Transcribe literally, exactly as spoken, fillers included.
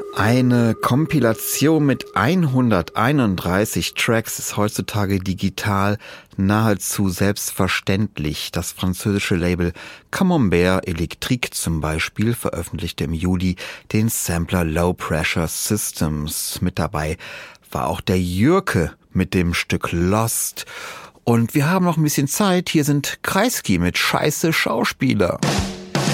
Eine Kompilation mit hunderteinunddreißig Tracks ist heutzutage digital nahezu selbstverständlich. Das französische Label Camembert Electric zum Beispiel veröffentlichte im Juli den Sampler Low Pressure Systems. Mit dabei war auch der Jürke mit dem Stück Lost. Und wir haben noch ein bisschen Zeit. Hier sind Kreisky mit Scheiße Schauspieler.